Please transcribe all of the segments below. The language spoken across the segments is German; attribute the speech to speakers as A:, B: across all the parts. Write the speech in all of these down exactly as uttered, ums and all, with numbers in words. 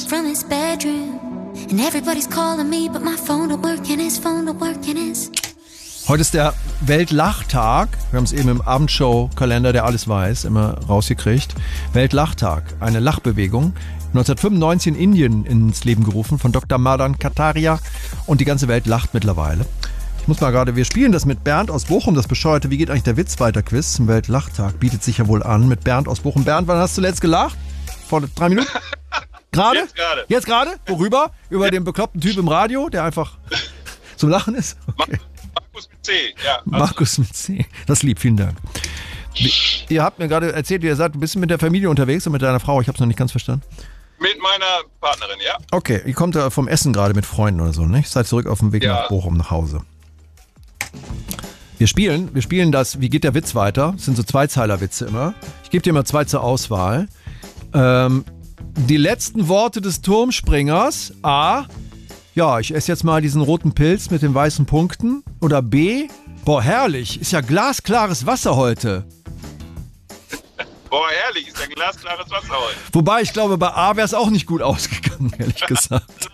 A: from his bedroom. And everybody's calling me, but my phone don't work and his phone don't work and his...
B: Heute ist der Weltlachtag. Wir haben es eben im Abendshow-Kalender, der alles weiß, immer rausgekriegt. Weltlachtag, eine Lachbewegung. neunzehnhundertfünfundneunzig in Indien ins Leben gerufen von Doktor Madan Kataria. Und die ganze Welt lacht mittlerweile. Ich muss mal gerade, wir spielen das mit Bernd aus Bochum, das bescheuerte Wie geht eigentlich der Witz weiter Quiz zum Weltlachtag. Bietet sich ja wohl an mit Bernd aus Bochum. Bernd, wann hast du zuletzt gelacht? Vor drei Minuten? Gerade?
C: Jetzt gerade.
B: Jetzt gerade? Worüber? Über ja. den bekloppten Typ im Radio, der einfach zum Lachen ist? Okay.
C: Markus mit C, ja. Also.
B: Markus mit C. Das ist lieb, vielen Dank. Wie, ihr habt mir gerade erzählt, wie ihr sagt, du bist mit der Familie unterwegs und mit deiner Frau. Ich habe es noch nicht ganz verstanden.
C: Mit meiner Partnerin, ja.
B: Okay, ihr kommt ja vom Essen gerade mit Freunden oder so, nicht? Seid zurück auf dem Weg
C: ja.
B: nach Bochum, nach Hause. Wir spielen, wir spielen das, wie geht der Witz weiter? Das sind so Zweizeiler-Witze immer. Ich gebe dir mal zwei zur Auswahl. Ähm, die letzten Worte des Turmspringers. A. Ja, ich esse jetzt mal diesen roten Pilz mit den weißen Punkten. Oder B. Boah, herrlich, ist ja glasklares Wasser heute.
C: Boah, herrlich, ist ja glasklares Wasser heute.
B: Wobei, ich glaube, bei A wäre es auch nicht gut ausgegangen, ehrlich gesagt.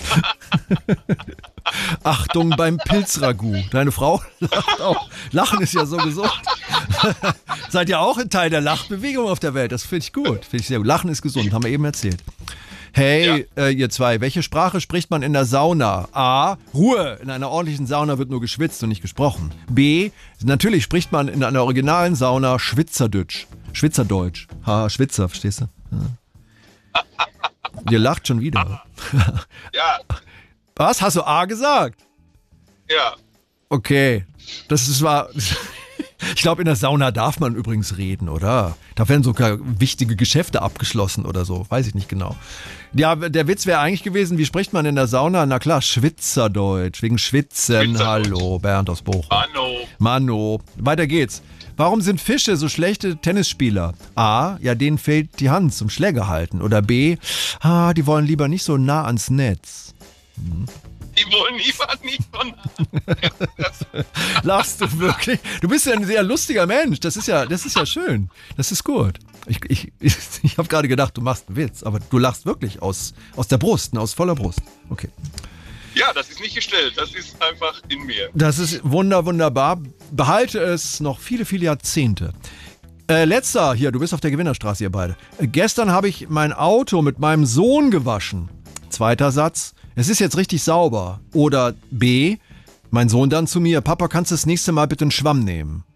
B: Achtung beim Pilzragout. Deine Frau lacht auch. Lachen ist ja so gesund. Seid ihr auch ein Teil der Lachbewegung auf der Welt? Das finde ich gut. Finde ich sehr gut. Lachen ist gesund, haben wir eben erzählt. Hey, ja. äh, ihr zwei, welche Sprache spricht man in der Sauna? A. Ruhe. In einer ordentlichen Sauna wird nur geschwitzt und nicht gesprochen. B. Natürlich spricht man in einer originalen Sauna Schwitzerdeutsch. Schwitzerdeutsch. Ha, Schwitzer, verstehst du? Ja. Ihr lacht schon wieder.
C: Ja.
B: Was? Hast du A gesagt?
C: Ja.
B: Okay. Das ist war. Ich glaube, in der Sauna darf man übrigens reden, oder? Da werden sogar wichtige Geschäfte abgeschlossen oder so. Weiß ich nicht genau. Ja, der Witz wäre eigentlich gewesen, wie spricht man in der Sauna? Na klar, Schwitzerdeutsch. Wegen Schwitzen. Hallo, Bernd aus Bochum.
C: Mano.
B: Mano. Weiter geht's. Warum sind Fische so schlechte Tennisspieler? A. Ja, denen fehlt die Hand zum Schläger halten. Oder B. Ah, die wollen lieber nicht so nah ans Netz. Hm.
C: Die wollen lieber nicht von...
B: Lachst du wirklich? Du bist ja ein sehr lustiger Mensch. Das ist ja, das ist ja schön. Das ist gut. Ich, ich, ich, ich habe gerade gedacht, du machst einen Witz, aber du lachst wirklich aus, aus der Brust, aus voller Brust. Okay.
C: Ja, das ist nicht gestellt. Das ist einfach in mir.
B: Das ist wunder, wunderbar. Behalte es noch viele, viele Jahrzehnte. Äh, letzter, hier, du bist auf der Gewinnerstraße, ihr beide. Äh, gestern habe ich mein Auto mit meinem Sohn gewaschen. Zweiter Satz. Es ist jetzt richtig sauber. Oder B. Mein Sohn dann zu mir. Papa, kannst du das nächste Mal bitte einen Schwamm nehmen?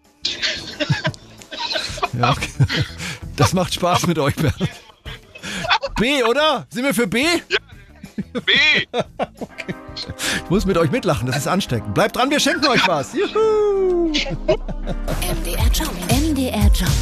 B: Ja, okay. Das macht Spaß mit euch, Bernd. B, oder? Sind wir für B?
C: Ja. B!
B: Okay. Ich muss mit euch mitlachen, das ist ansteckend. Bleibt dran, wir schenken euch was. Juhu!
A: M D R Jump.